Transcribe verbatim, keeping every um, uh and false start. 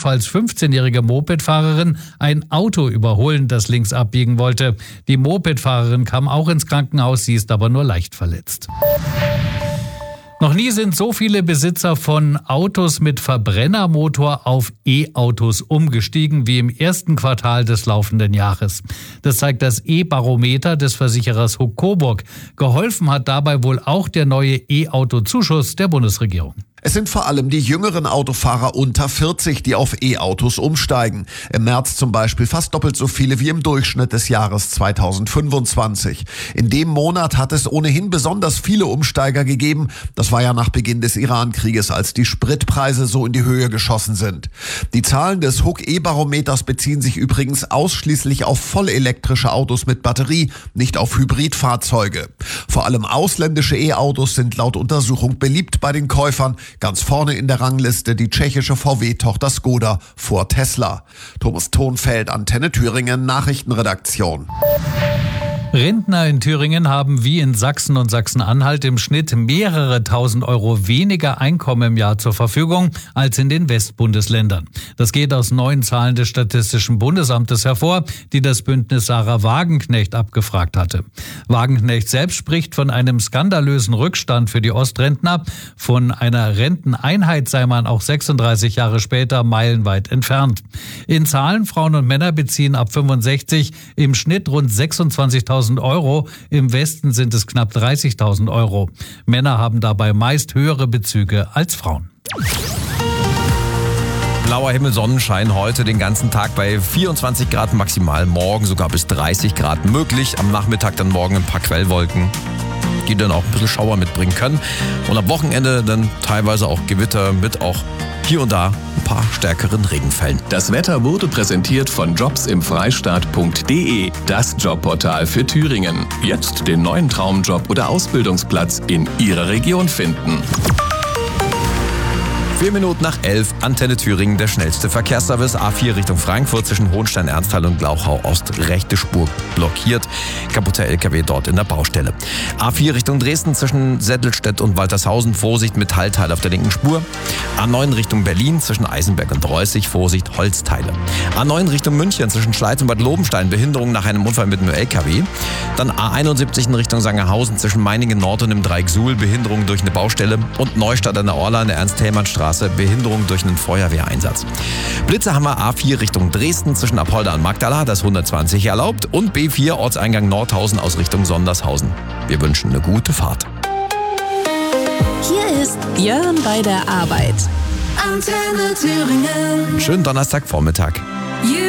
ebenfalls fünfzehnjährige Mopedfahrerin ein Auto überholen, das links abbiegen wollte. Die Mopedfahrerin kam auch ins Krankenhaus, sie ist aber nur leicht verletzt. Noch nie sind so viele Besitzer von Autos mit Verbrennermotor auf E-Autos umgestiegen wie im ersten Quartal des laufenden Jahres. Das zeigt das E-Barometer des Versicherers Huck Coburg. Geholfen hat dabei wohl auch der neue E-Auto-Zuschuss der Bundesregierung. Es sind vor allem die jüngeren Autofahrer unter vierzig, die auf E-Autos umsteigen. Im März zum Beispiel fast doppelt so viele wie im Durchschnitt des Jahres zweitausendfünfundzwanzig. In dem Monat hat es ohnehin besonders viele Umsteiger gegeben. Das war ja nach Beginn des Iran-Krieges, als die Spritpreise so in die Höhe geschossen sind. Die Zahlen des Huck E-Barometers beziehen sich übrigens ausschließlich auf vollelektrische Autos mit Batterie, nicht auf Hybridfahrzeuge. Vor allem ausländische E-Autos sind laut Untersuchung beliebt bei den Käufern. Ganz vorne in der Rangliste die tschechische V W-Tochter Skoda vor Tesla. Thomas Thonfeld, Antenne Thüringen, Nachrichtenredaktion. Rentner in Thüringen haben wie in Sachsen und Sachsen-Anhalt im Schnitt mehrere tausend Euro weniger Einkommen im Jahr zur Verfügung als in den Westbundesländern. Das geht aus neuen Zahlen des Statistischen Bundesamtes hervor, die das Bündnis Sarah Wagenknecht abgefragt hatte. Wagenknecht selbst spricht von einem skandalösen Rückstand für die Ostrentner. Von einer Renteneinheit sei man auch sechsunddreißig Jahre später meilenweit entfernt. In Zahlen, Frauen und Männer beziehen ab fünfundsechzig im Schnitt rund sechsundzwanzigtausend Euro, im Westen sind es knapp dreißigtausend Euro. Männer haben dabei meist höhere Bezüge als Frauen. Blauer Himmel, Sonnenschein heute den ganzen Tag bei vierundzwanzig Grad maximal, morgen sogar bis dreißig Grad möglich. Am Nachmittag dann morgen ein paar Quellwolken, die dann auch ein bisschen Schauer mitbringen können. Und am Wochenende dann teilweise auch Gewitter mit auch hier und da ein paar stärkeren Regenfällen. Das Wetter wurde präsentiert von jobs im freistaat punkt de, das Jobportal für Thüringen. Jetzt den neuen Traumjob oder Ausbildungsplatz in Ihrer Region finden. Vier Minuten nach elf, Antenne Thüringen, der schnellste Verkehrsservice. A vier Richtung Frankfurt zwischen Hohenstein-Ernsthal und Glauchau-Ost. Rechte Spur blockiert. Kaputter L K W dort in der Baustelle. A vier Richtung Dresden zwischen Settelstedt und Waltershausen. Vorsicht, Metallteile auf der linken Spur. A neun Richtung Berlin zwischen Eisenberg und Reußig. Vorsicht, Holzteile. A neun Richtung München zwischen Schleiz und Bad Lobenstein. Behinderung nach einem Unfall mit einem L K W. Dann A einundsiebzig in Richtung Sangerhausen zwischen Meiningen Nord und dem Dreieck Suhl. Behinderung durch eine Baustelle. Und Neustadt an der Orla in der Ernst-Thälmann-Straße. Behinderung durch einen Feuerwehreinsatz. Blitze haben wir A vier Richtung Dresden zwischen Apolda und Magdala, das hundertzwanzig erlaubt, und B vier Ortseingang Nordhausen aus Richtung Sondershausen. Wir wünschen eine gute Fahrt. Hier ist Björn bei der Arbeit. Antenne Thüringen. Schönen Donnerstagvormittag.